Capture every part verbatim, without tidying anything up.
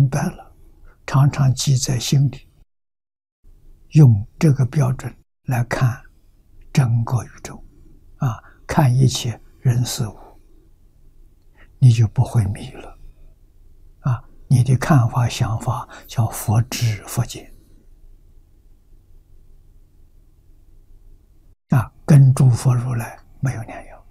明白了，常常记在心里，用这个标准来看整个宇宙，啊，看一切人事物，你就不会迷了，啊，你的看法想法叫佛知佛见，啊，跟诸佛如来没有两样。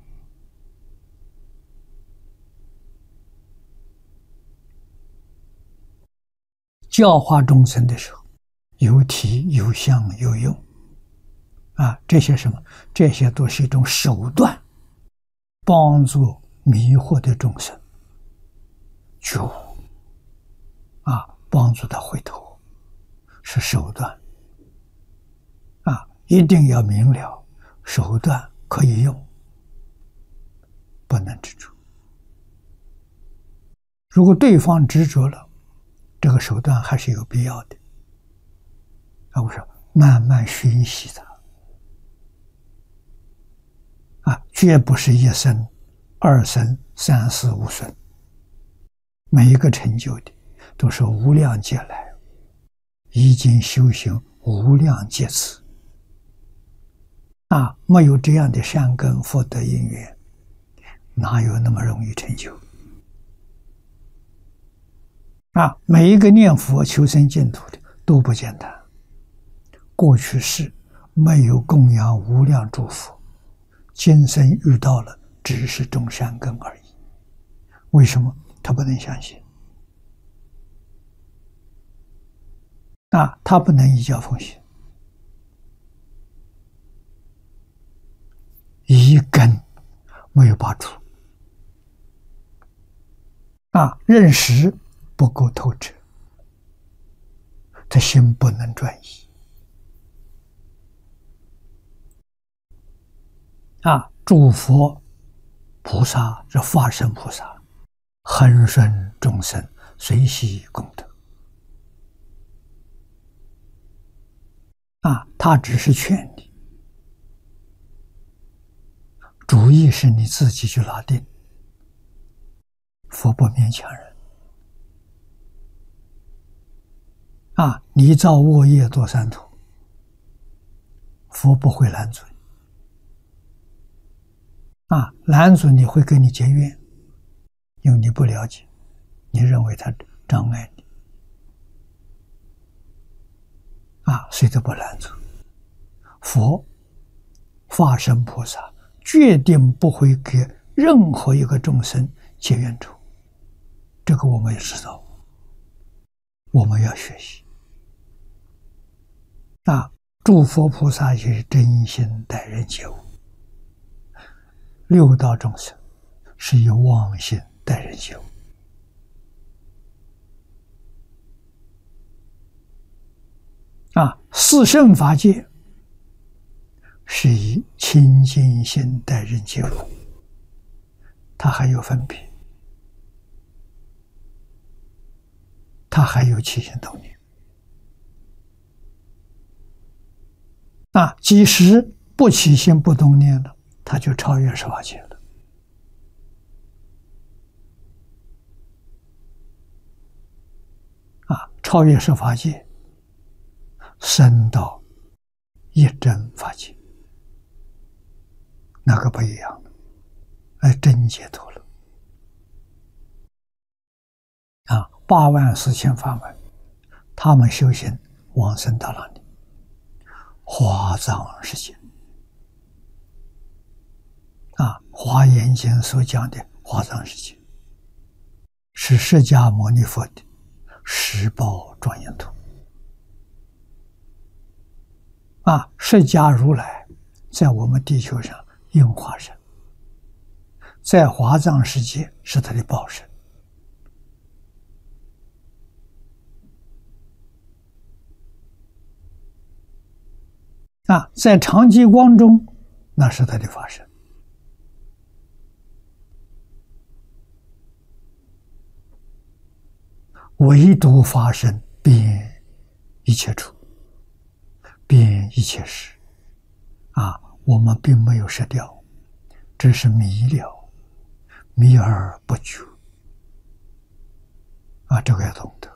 教化众生的时候，有体有相有用，啊，这些什么？这些都是一种手段，帮助迷惑的众生觉悟，啊，帮助他回头，是手段，啊，一定要明了，手段可以用，不能执着。如果对方执着了，这个手段还是有必要的。啊，我说慢慢熏习它，啊，绝不是一生、二生、三世无损。每一个成就的都是无量劫来已经修行无量劫次，啊，没有这样的善根福德因缘，哪有那么容易成就？啊，每一个念佛求生净土的都不简单。过去世没有供养无量诸佛，今生遇到了只是种善根而已。为什么他不能相信？啊，他不能依教奉行，一根没有拔除，啊，认识不够透彻，他心不能转移。啊，诸佛菩萨是化身菩萨，恒顺众生，随喜功德。啊，他只是劝你，主意是你自己去拿定，佛不勉强人。啊，你造恶业堕三途，佛不会拦阻你。啊，拦阻你会跟你结怨，因为你不了解，你认为他障碍你，啊，谁都不拦阻。佛化身菩萨决定不会给任何一个众生结怨仇，这个我们也知道，我们要学习。啊，诸佛菩萨也是真心待人接物，六道众生是以妄心待人接物。啊，四圣法界是以清净心待人接物，它还有分别，它还有起心动念。啊，即使不起心不动念了，它就超越十法界了。啊，超越十法界，升到一真法界，那个不一样了，而真解脱了。啊，八万四千法门，他们修行往生到哪里？华藏世界。啊，《华严经》所讲的华藏世界，是释迦牟尼佛的十宝庄严图。啊，释迦如来在我们地球上应化身，在华藏世界是他的报身。啊，在长寂光中，那是他的法身。唯独法身遍一切处，遍一切事。啊，我们并没有失掉，只是迷了，迷而不觉。啊，这个要懂得。